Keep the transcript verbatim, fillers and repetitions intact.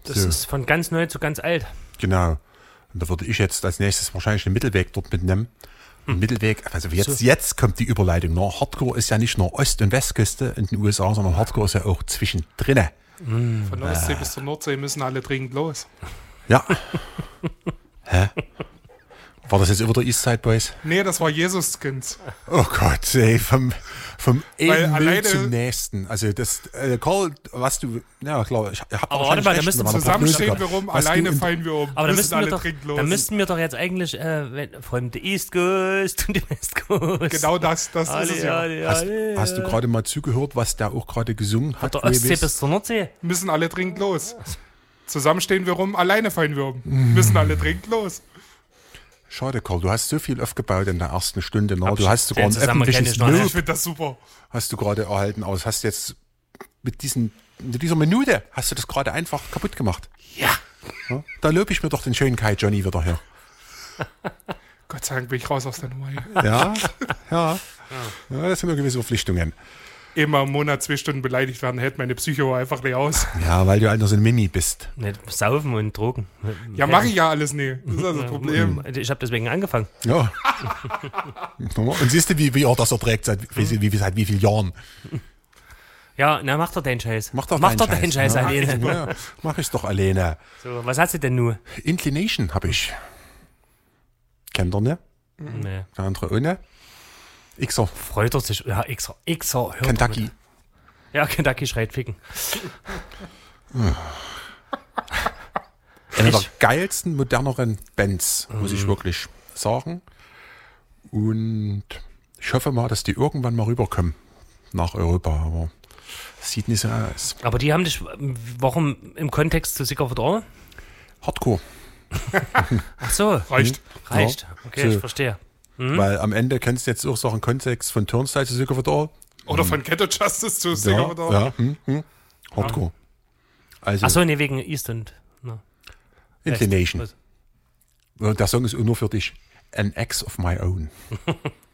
Das so. ist von ganz neu zu ganz alt. Genau. Und da würde ich jetzt als nächstes wahrscheinlich den Mittelweg dort mitnehmen. Hm. Mittelweg, also jetzt, so. jetzt kommt die Überleitung. Ne? Hardcore ist ja nicht nur Ost- und Westküste in den U S A, sondern Hardcore ist ja auch zwischendrin. Hm. Von der Ostsee äh. bis zur Nordsee müssen alle dringend los. Ja. Hä? War das jetzt über der Eastside Boys? Nee, das war Jesus-Skins. Oh Gott, ey, vom, vom einen alleine zum nächsten. Also das, äh, Karl, was du, ja klar, ich, ich hab aber warte mal, da müssen zusammen stehen wir rum, was alleine fallen wir um. Aber da müssen, wir doch, da müssten wir doch jetzt eigentlich äh, wenn, von der East Coast und der West Coast. Genau das, das alle, ist es ja. Alle, hast, alle, hast du gerade mal zugehört, was der auch gerade gesungen hat? Von der Ostsee bis zur Nordsee. Müssen alle dringend los. Zusammen stehen wir rum, alleine fallen wir um. Mm. Müssen alle dringend los. Schade, Karl, du hast so viel aufgebaut in der ersten Stunde. Ne? Du hast sogar ein öffentliches Lob. Ich finde das super. Hast du gerade erhalten aus. Hast jetzt mit, diesen, mit dieser Minute, hast du das gerade einfach kaputt gemacht. Ja. ja? Da lobe ich mir doch den schönen Kai Johnny wieder her. Gott sei Dank bin ich raus aus der Nummer hier. Ja, ja. ja das sind nur gewisse Verpflichtungen. Immer im Monat zwei Stunden beleidigt werden, hält meine Psycho einfach nicht aus. Ja, weil du halt noch so ein Mini bist. Nicht saufen und Drogen. Ja, mache ich ja alles nie. Das ist also das Problem. Ich habe deswegen angefangen. Ja. Und siehst du, wie, wie er das erträgt, seit wie, wie, seit wie vielen Jahren? Ja, na, mach doch deinen Scheiß. Mach doch mach deinen doch Scheiß, deinen Scheiß ja. alleine. Ja, mach ich's doch alleine. So, was hast du denn nur? Inclination habe ich. Kennt ihr, ne? Nee. Der andere ohne. Xer. Freut er sich. Ja, Xer. Xer. Hört Kentucky. Ja, Kentucky schreit ficken. Eine der geilsten, moderneren Bands, muss ich wirklich sagen. Und ich hoffe mal, dass die irgendwann mal rüberkommen nach Europa, aber es sieht nicht so aus. Aber die haben dich, warum im Kontext zu Sick of a All? Hardcore. Ach so. Reicht. Hm. Reicht. Okay, so. Ich verstehe. Mhm. Weil am Ende kannst du jetzt auch sagen, Kontext von Turnstile zu Sick of a All. Oder von Ghetto Justice zu Sick ja, of a All. Ja, hm, hm. Hardcore. Also, ach so, nee, wegen East und no. Inclination. Der Song ist nur für dich. An Ex of My Own.